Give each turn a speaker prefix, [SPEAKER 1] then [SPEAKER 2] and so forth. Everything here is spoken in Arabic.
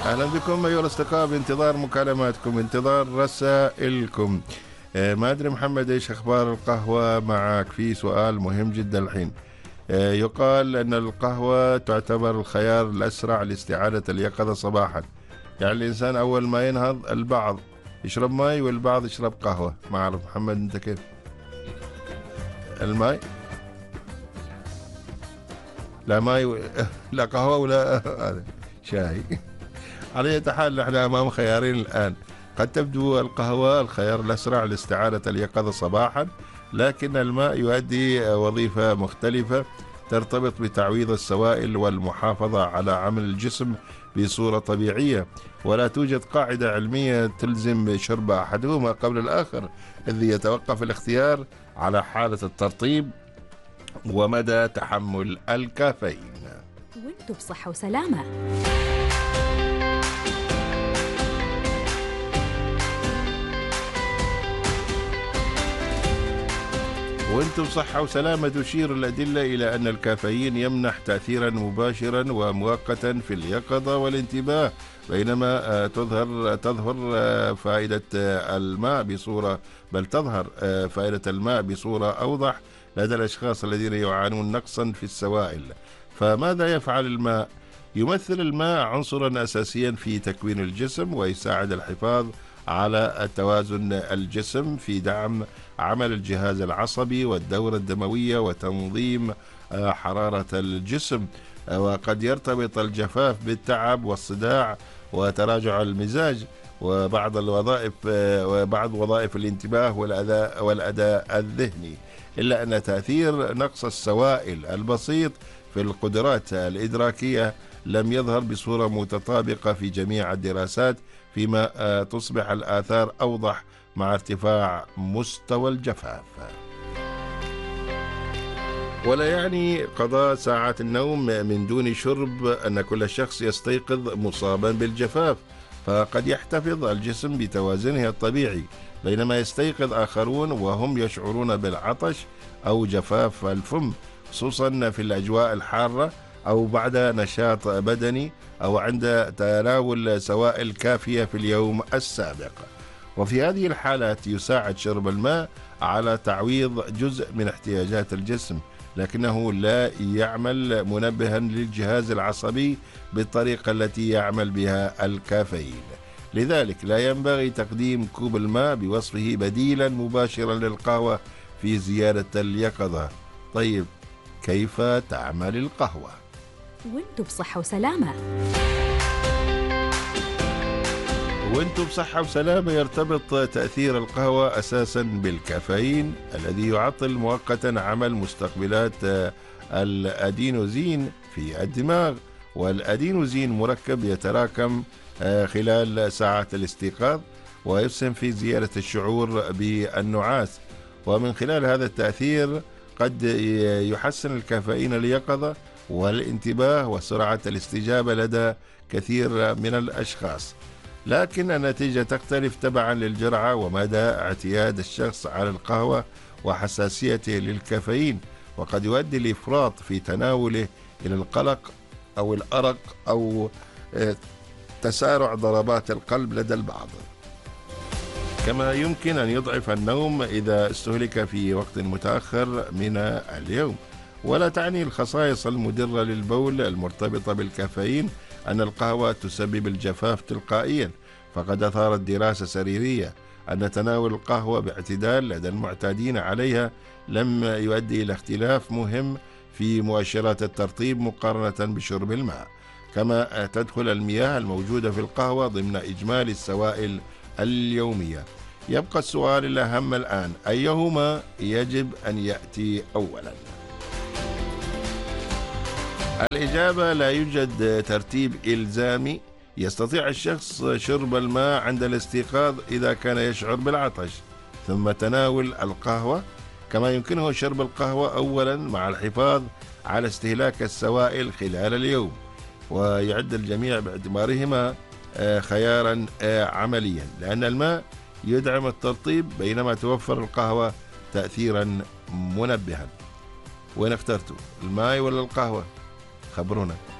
[SPEAKER 1] أهلا بكم أيها الأصدقاء، بانتظار مكالماتكم، بانتظار رسائلكم. ما أدري محمد إيش أخبار القهوة معك؟ في سؤال مهم جدا الحين. يقال أن القهوة تعتبر الخيار الأسرع لاستعادة اليقظة صباحا. يعني الإنسان أول ما ينهض البعض يشرب ماء والبعض يشرب قهوة. ما أعرف محمد أنت كيف؟ الماء؟ لا ماء لا قهوة ولا هذا شاي. على أي حال نحن أمام خيارين الآن. قد تبدو القهوة الخيار الأسرع لاستعادة اليقظة صباحا، لكن الماء يؤدي وظيفة مختلفة ترتبط بتعويض السوائل والمحافظة على عمل الجسم بصورة طبيعية، ولا توجد قاعدة علمية تلزم شرب أحدهما قبل الآخر، إذ يتوقف الاختيار على حالة الترطيب ومدى تحمل الكافيين.
[SPEAKER 2] وانتم بصحة وسلامة.
[SPEAKER 1] وانتم بصحة وسلامة. تشير الأدلة إلى أن الكافيين يمنح تأثيرا مباشرا ومؤقتا في اليقظة والانتباه، بينما تظهر فائدة الماء بصورة تظهر فائدة الماء بصورة أوضح لدى الأشخاص الذين يعانون نقصا في السوائل. فماذا يفعل الماء؟ يمثل الماء عنصرا أساسيا في تكوين الجسم، ويساعد الحفاظ على توازن الجسم في دعم عمل الجهاز العصبي والدورة الدموية وتنظيم حرارة الجسم. وقد يرتبط الجفاف بالتعب والصداع وتراجع المزاج وبعض وظائف الانتباه والأداء الذهني، إلا أن تأثير نقص السوائل البسيط في القدرات الإدراكية لم يظهر بصورة متطابقة في جميع الدراسات، فيما تصبح الآثار أوضح مع ارتفاع مستوى الجفاف. ولا يعني قضاء ساعات النوم من دون شرب أن كل شخص يستيقظ مصابا بالجفاف، فقد يحتفظ الجسم بتوازنه الطبيعي، بينما يستيقظ آخرون وهم يشعرون بالعطش أو جفاف الفم، خصوصا في الأجواء الحارة أو بعد نشاط بدني أو عند تناول سوائل كافية في اليوم السابق. وفي هذه الحالات يساعد شرب الماء على تعويض جزء من احتياجات الجسم، لكنه لا يعمل منبها للجهاز العصبي بالطريقة التي يعمل بها الكافيين. لذلك لا ينبغي تقديم كوب الماء بوصفه بديلا مباشرا للقهوة في زيادة اليقظة. طيب، كيف تعمل القهوة؟
[SPEAKER 2] وانتم بصحة وسلامة.
[SPEAKER 1] وانتم بصحة وسلامة. يرتبط تأثير القهوة أساسا بالكافيين الذي يعطل مؤقتا عمل مستقبلات الأدينوزين في الدماغ، والأدينوزين مركب يتراكم خلال ساعات الاستيقاظ ويسهم في زيادة الشعور بالنعاس، ومن خلال هذا التأثير قد يحسن الكافيين اليقظة والانتباه وسرعة الاستجابة لدى كثير من الأشخاص، لكن النتيجة تختلف تبعا للجرعة ومدى اعتياد الشخص على القهوة وحساسيته للكافيين، وقد يؤدي الإفراط في تناوله إلى القلق أو الأرق أو تسارع ضربات القلب لدى البعض. كما يمكن أن يضعف النوم إذا استهلك في وقت متأخر من اليوم. ولا تعني الخصائص المضرة للبول المرتبطة بالكافيين أن القهوة تسبب الجفاف تلقائيا، فقد أثارت دراسة سريرية أن تناول القهوة باعتدال لدى المعتادين عليها لم يؤدي إلى اختلاف مهم في مؤشرات الترطيب مقارنة بشرب الماء. كما تدخل المياه الموجودة في القهوة ضمن إجمالي السوائل اليومية. يبقى السؤال الأهم الآن: أيهما يجب أن يأتي أولا؟ الإجابة: لا يوجد ترتيب إلزامي. يستطيع الشخص شرب الماء عند الاستيقاظ إذا كان يشعر بالعطش، ثم تناول القهوة، كما يمكنه شرب القهوة أولا مع الحفاظ على استهلاك السوائل خلال اليوم، ويعد الجميع باعتبارهما خيارا عمليا، لأن الماء يدعم الترطيب بينما توفر القهوة تأثيرا منبها. وين اخترتوا، الماء ولا القهوة؟ خبرونا.